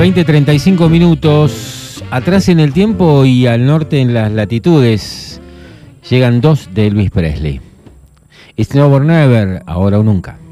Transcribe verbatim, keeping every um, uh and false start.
veinte treinta y cinco minutos. Atrás en el tiempo y al norte en las latitudes llegan dos de Elvis Presley. It's Never Never, ahora o nunca.